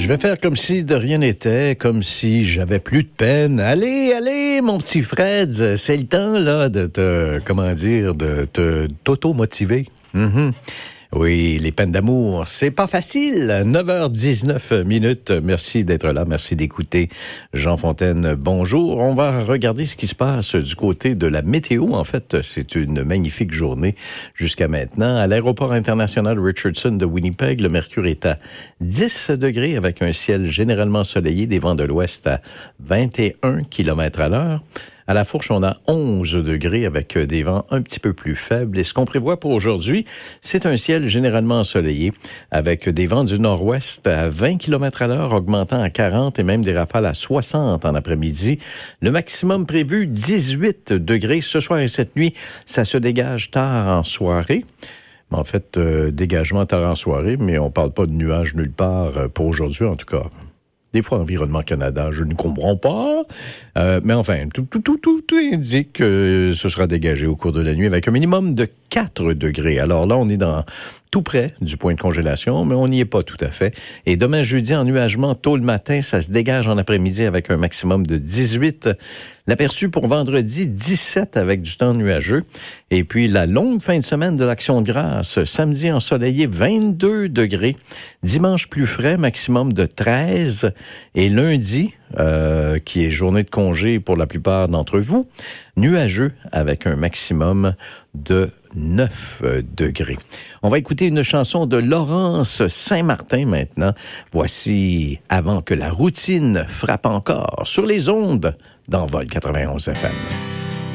Je vais faire comme si de rien n'était, comme si j'avais plus de peine. Allez, mon petit Fred, c'est le temps là de t'auto-motiver. Oui, les peines d'amour, c'est pas facile. 9h19. Merci d'être là, merci d'écouter. Jean Fontaine, bonjour. On va regarder ce qui se passe du côté de la météo. En fait, c'est une magnifique journée jusqu'à maintenant. À l'aéroport international Richardson de Winnipeg, le mercure est à 10 degrés avec un ciel généralement ensoleillé, des vents de l'ouest à 21 km/h. À la Fourche, on a 11 degrés avec des vents un petit peu plus faibles. Et ce qu'on prévoit pour aujourd'hui, c'est un ciel généralement ensoleillé avec des vents du nord-ouest à 20 km/h, augmentant à 40 et même des rafales à 60 en après-midi. Le maximum prévu, 18 degrés. Ce soir et cette nuit, ça se dégage tard en soirée. En fait, dégagement tard en soirée, mais on parle pas de nuages nulle part pour aujourd'hui, en tout cas. Des fois, Environnement Canada, je ne comprends pas. Mais enfin, tout indique que ce sera dégagé au cours de la nuit avec un minimum de 4 degrés. Alors là, on est tout près du point de congélation, mais on n'y est pas tout à fait. Et demain, jeudi, ennuagement tôt le matin, ça se dégage en après-midi avec un maximum de 18. L'aperçu pour vendredi, 17 avec du temps nuageux. Et puis, la longue fin de semaine de l'Action de grâce, samedi ensoleillé, 22 degrés. Dimanche plus frais, maximum de 13. Et lundi, qui est journée de congé pour la plupart d'entre vous, nuageux avec un maximum de 9 degrés. On va écouter une chanson de Laurence Saint-Martin maintenant. Voici « Avant que la routine frappe encore » sur les ondes d'Envol 91 FM.